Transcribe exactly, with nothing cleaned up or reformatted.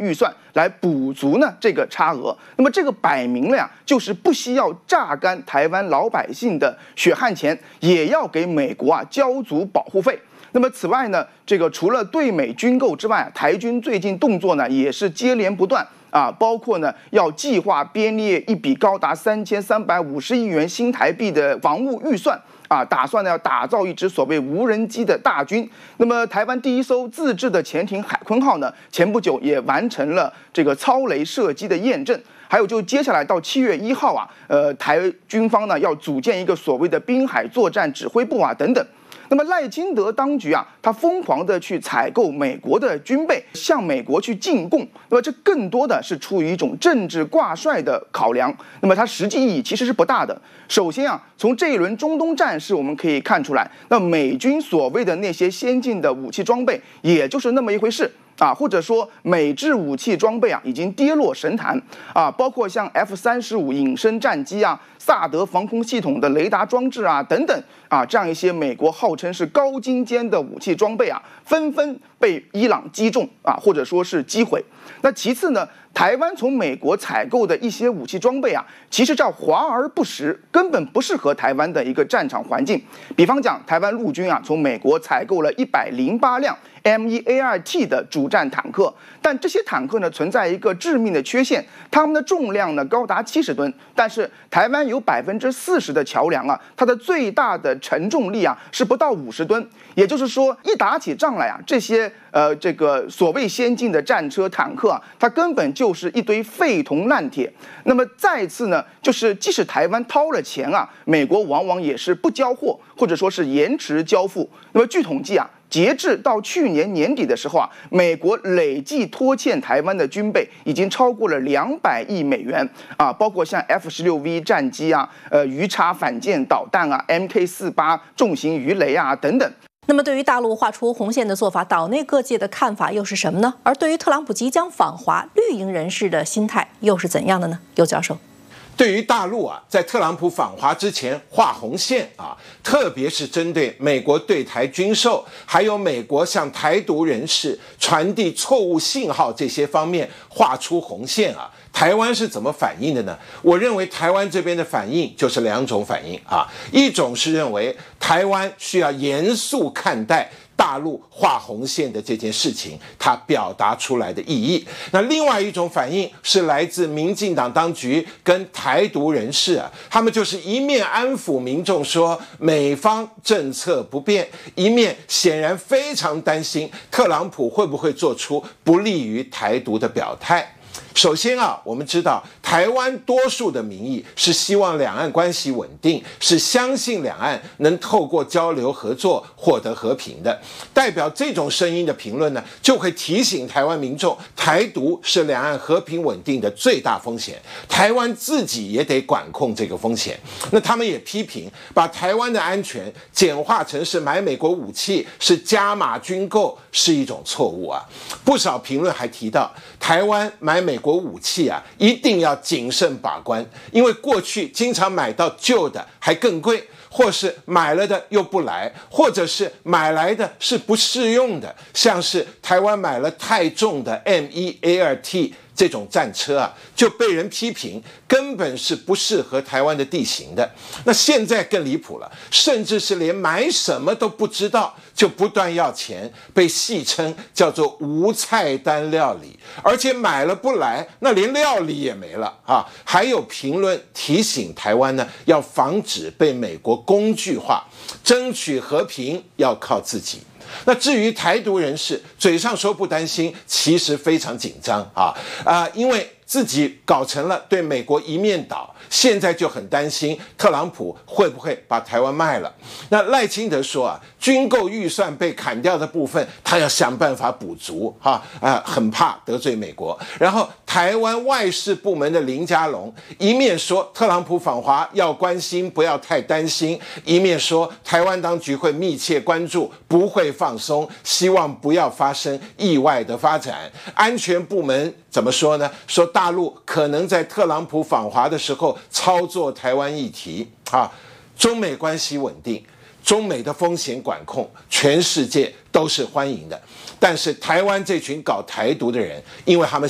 预算来补足呢这个差额。那么这个摆明了呀，就是不惜要榨干台湾老百姓的血汗钱，也要给美国啊交足保护费。那么此外呢，这个除了对美军购之外，台军最近动作呢也是接连不断啊，包括呢要计划编列一笔高达三千三百五十亿元新台币的防务预算。啊，打算呢要打造一支所谓无人机的大军。那么，台湾第一艘自制的潜艇海鲲号呢，前不久也完成了这个超雷射击的验证。还有，就接下来到七月一号啊，呃，台军方呢要组建一个所谓的滨海作战指挥部啊，等等。那么赖清德当局啊，他疯狂的去采购美国的军备，向美国去进贡。那么这更多的是出于一种政治挂帅的考量。那么它实际意义其实是不大的。首先啊，从这一轮中东战事我们可以看出来，那美军所谓的那些先进的武器装备，也就是那么一回事。啊，或者说美制武器装备啊，已经跌落神坛啊，包括像 F 三十五隐身战机啊、萨德防空系统的雷达装置啊等等啊，这样一些美国号称是高精尖的武器装备啊，纷纷被伊朗击中啊，或者说是击毁。那其次呢，台湾从美国采购的一些武器装备啊，其实叫华而不实，根本不适合台湾的一个战场环境。比方讲，台湾陆军啊，从美国采购了一百零八辆 M 一 A 二 T 的主战坦克，但这些坦克呢存在一个致命的缺陷，它们的重量呢高达七十吨，但是台湾有百分之四十的桥梁啊，它的最大的承重力啊是不到五十吨，也就是说，一打起仗来啊，这些呃这个所谓先进的战车坦克啊，它根本就是一堆废铜烂铁。那么再次呢，就是即使台湾掏了钱啊，美国往往也是不交货，或者说是延迟交付。那么据统计啊，截至到去年年底的时候啊，美国累计拖欠台湾的军备已经超过了两百亿美元啊，包括像 F 十六 V 战机啊、呃鱼叉反舰导弹啊、M K 四十八重型鱼雷啊等等。 那么，对于大陆画出红线的做法，岛内各界的看法又是什么呢？而对于特朗普即将访华，绿营人士的心态又是怎样的呢？尤教授。 对于大陆啊，在特朗普访华之前画红线啊，特别是针对美国对台军售，还有美国向台独人士传递错误信号这些方面画出红线啊，台湾是怎么反应的呢？我认为台湾这边的反应就是两种反应啊，一种是认为台湾需要严肃看待大陆画红线的这件事情，它表达出来的意义。那另外一种反应是来自民进党当局跟台独人士啊，他们就是一面安抚民众说美方政策不变，一面显然非常担心特朗普会不会做出不利于台独的表态。首先啊，我们知道台湾多数的民意是希望两岸关系稳定，是相信两岸能透过交流合作获得和平的。代表这种声音的评论呢，就会提醒台湾民众，台独是两岸和平稳定的最大风险，台湾自己也得管控这个风险。那他们也批评把台湾的安全简化成是买美国武器，是加码军购，是一种错误啊。不少评论还提到，台湾买美国武器啊，一定要谨慎把关，因为过去经常买到旧的还更贵，或是买了的又不来，或者是买来的是不适用的，像是台湾买了太重的 M 一 A 二 T 这种战车啊，就被人批评根本是不适合台湾的地形的。那现在更离谱了，甚至是连买什么都不知道就不断要钱，被戏称叫做无菜单料理，而且买了不来，那连料理也没了啊！还有评论提醒台湾呢，要防止被美国工具化，争取和平要靠自己。那至于台独人士，嘴上说不担心，其实非常紧张啊啊、呃，因为自己搞成了对美国一面倒，现在就很担心特朗普会不会把台湾卖了。那赖清德说啊，军购预算被砍掉的部分，他要想办法补足哈啊、呃，很怕得罪美国。然后台湾外事部门的林佳龙一面说特朗普访华要关心，不要太担心，一面说台湾当局会密切关注，不会放松，希望不要发生意外的发展。安全部门怎么说呢？说大陆可能在特朗普访华的时候操作台湾议题啊，中美关系稳定，中美的风险管控，全世界都是欢迎的。但是台湾这群搞台独的人，因为他们